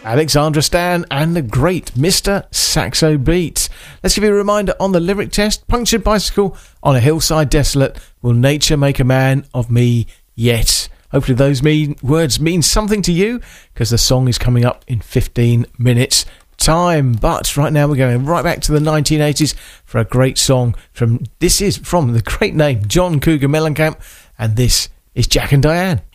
Alexandra Stan and the great Mr. Saxo Beat. Let's give you a reminder on the lyric test. Punctured bicycle on a hillside desolate. Will nature make a man of me yet? Hopefully those words mean something to you, because the song is coming up in 15 minutes time. But right now we're going right back to the 1980s for a great song from the great name John Cougar Mellencamp, and this is Jack and Diane.